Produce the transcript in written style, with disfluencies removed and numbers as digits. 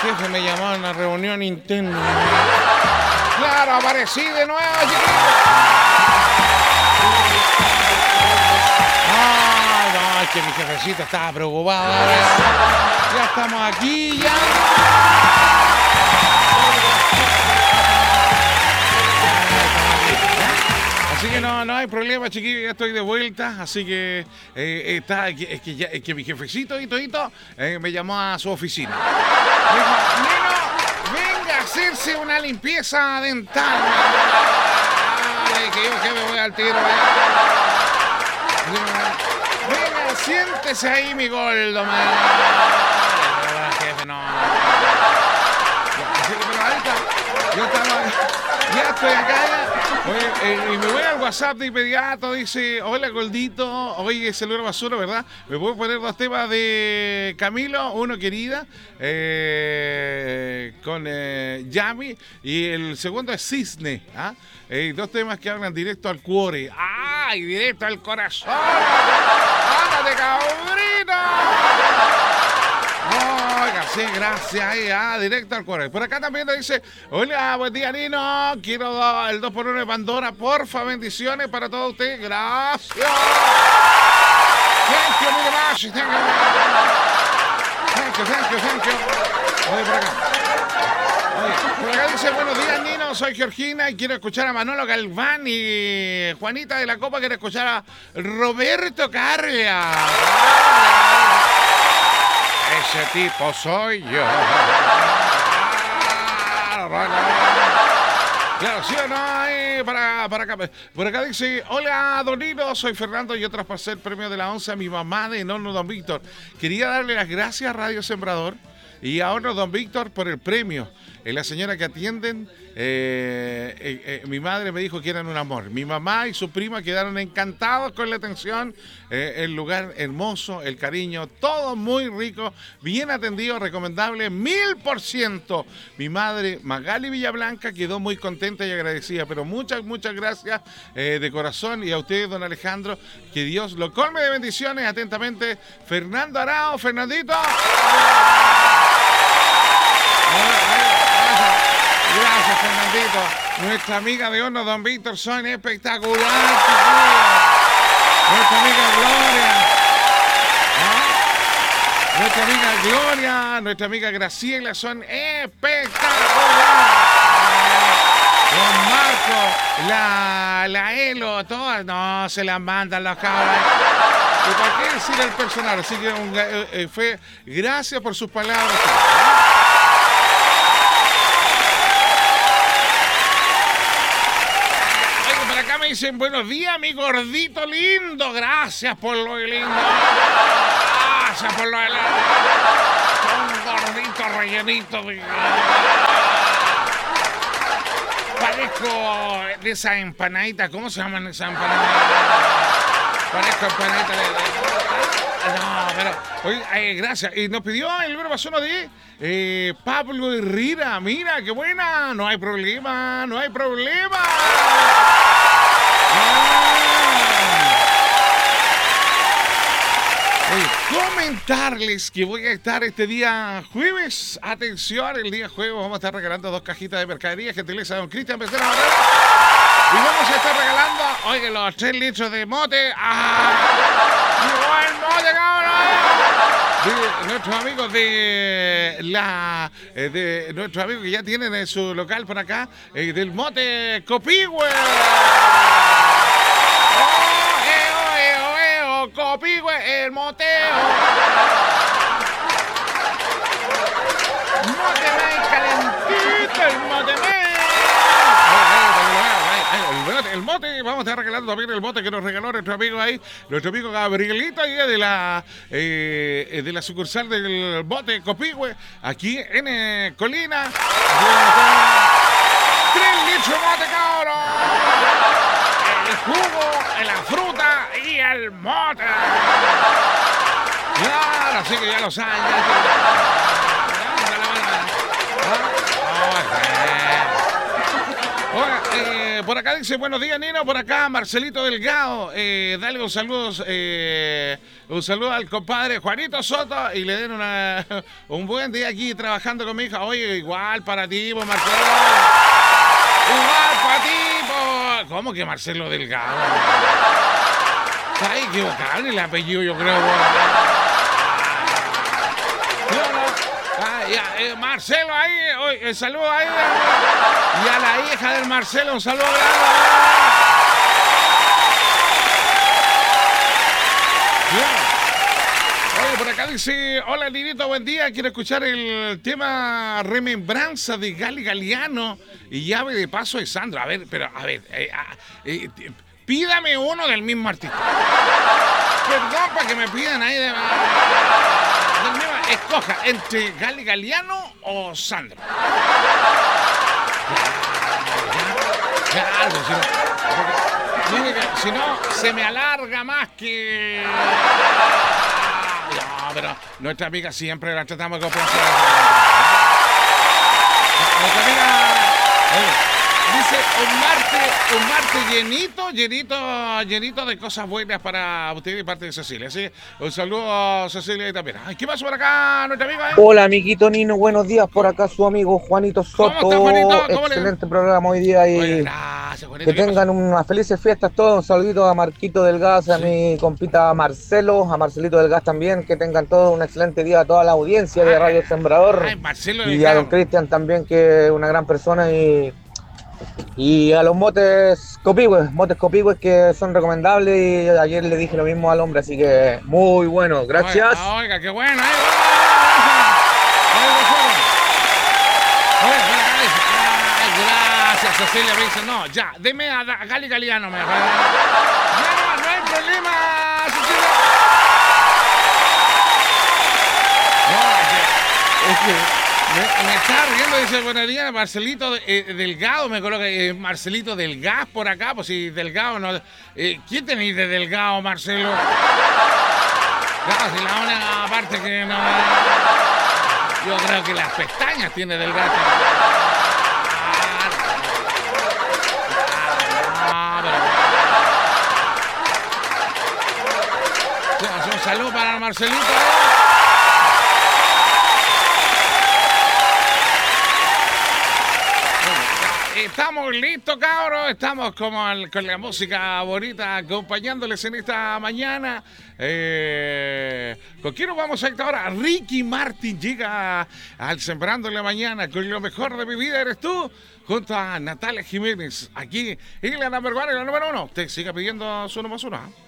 jefe me llamó a una reunión interna. Claro, aparecí de nuevo, chiquillos. No, es que mi jefecito estaba preocupado. Ya estamos aquí, ya. Así que no hay problema, chiquillos, ya estoy de vuelta. Así que es que mi jefecito y todito me llamó a su oficina. Me dijo, Nino, venga a hacerse una limpieza dental. Ay, que yo que me voy al tiro. Venga, siéntese ahí, mi gordo, man. Jefe, no. Así que, pero ahorita, ya estoy acá, ya. Oye, y me voy al WhatsApp de inmediato, dice, hola Goldito, oye, celular basura, ¿verdad? Me puedo poner 2 temas de Camilo, uno querida, con Yami, y el segundo es Cisne, ¿ah? 2 temas que hablan directo al cuore, ¡ay, directo al corazón! ¡Ándate, cabrito! Oiga, sí, gracias. Directo al cuore. Por acá también nos dice, hola, buen día, Nino. Quiero el 2x1 de Pandora. Porfa, bendiciones para todos ustedes. Gracias. Thank you very much. Thank you. Oye, por acá dice, buenos días, Nino. Soy Georgina y quiero escuchar a Manolo Galván. Y Juanita de la Copa quiere escuchar a Roberto Carria. Ese tipo soy yo. Claro, sí o no, para acá. Por acá dice, hola, Don Nino, soy Fernando. Yo traspasé el premio de la 11 a mi mamá de Horno Don Víctor. Quería darle las gracias a Radio Sembrador y a Horno Don Víctor por el premio. La señora que atienden, mi madre me dijo que eran un amor. Mi mamá y su prima quedaron encantados con la atención, el lugar hermoso, el cariño, todo muy rico, bien atendido, recomendable, 1000%. Mi madre, Magali Villablanca, quedó muy contenta y agradecida, pero muchas gracias de corazón. Y a usted, don Alejandro, que Dios lo colme de bendiciones. Atentamente, Fernando Arao. Fernandito. Gracias, Fernandito. Nuestra amiga de Horno Don Víctor son espectaculares. Nuestra amiga Gloria. ¿Ah? Nuestra amiga Gloria, nuestra amiga Graciela son espectaculares. Don Marco, la Elo, todas, no, se las mandan los cabros. ¿Y para qué decir el personal? Así que fue, gracias por sus palabras. Me dicen, buenos días, mi gordito lindo. Gracias por lo lindo. Gracias por lo lindo. Un gordito rellenito de... Parezco de esa empanadita. ¿Cómo se llaman esas empanadas? Parezco empanadita de... No, pero... Oye, gracias. Y nos pidió el grupo uno de Pablo Herrera. Mira, qué buena. No hay problema. Oye, comentarles que voy a estar este día jueves. Atención, el día jueves vamos a estar regalando 2 cajitas de mercadería, gentileza de don Cristian Becerra Barrera. Y vamos a estar regalando, oye, los 3 litros de mote. ¡Llegó el mote, cabrón! De nuestros amigos de nuestros amigos que ya tienen en su local por acá, del mote Copihue. Copihue, el moteo. Mote más calentito, el mote más. El mote, vamos a estar regalando también el mote que nos regaló nuestro amigo ahí, nuestro amigo Gabrielito ahí de la sucursal del bote Copihue, aquí en Colina. 3 litros de mote, cabrón. El jugo, la fruta y el mote. Claro, así que ya lo saben. Oiga, Por acá dice, buenos días, Nino. Por acá, Marcelito Delgado. Dale un saludo al compadre Juanito Soto y le den un buen día aquí trabajando con mi hija. Oye, igual para ti, pues, Marcelo. Igual para ti, pues. ¿Cómo que Marcelo Delgado? Está equivocado en el apellido, yo creo. Marcelo ahí, saludo ahí. Y a la hija del Marcelo, un saludo grande. Oye, por acá dice, hola Ninito, buen día. Quiero escuchar el tema Remembranza de Gali Galiano y Llave de Paso de Sandro. A ver, pídame uno del mismo artista. Perdón para que me pidan ahí del mismo. Escoja entre Gali Galiano o Sandro. Claro, si no, se me alarga más que... No, pero nuestra amiga siempre la tratamos con placer. Nuestra amiga... Dice un martes llenito de cosas buenas para usted y parte de Cecilia. Así un saludo a Cecilia y también. Ay, ¿qué pasa por acá, nuestra amiga? Hola, amiguito Nino, buenos días. Por acá su amigo Juanito Soto. ¿Cómo está, Juanito? Excelente programa hoy día y oye, gracias, Juanito. que tengan unas felices fiestas todos. Un saludito a Marquito del Gas, a mi compita Marcelo, a Marcelito del Gas también. Que tengan todos un excelente día a toda la audiencia de Radio Sembrador. Marcelo y a don Cristian también, que es una gran persona. Y a los motes copihue que son recomendables, y ayer le dije lo mismo al hombre, así que muy bueno, gracias. Oiga, qué bueno. Gracias, Cecilia. Me dice, no, ya, deme a Gali Galiano. No hay problema, Cecilia. No, es que... Me está riendo, dice, buenos días, Marcelito Delgado, me coloca Marcelito del Gas por acá, pues si Delgado no... ¿Quién tenéis de Delgado, Marcelo? Claro, si la única parte que no... Yo creo que las pestañas tiene Delgado. Un saludo para Marcelito. Estamos listos, cabros. Estamos como con la música bonita acompañándoles en esta mañana. ¿Con quién nos vamos a ir ahora? Ricky Martin llega al Sembrando en la Mañana con lo mejor de mi vida eres tú, junto a Natalia Jiménez. Aquí en la number one y la número uno. Usted siga pidiendo su número uno.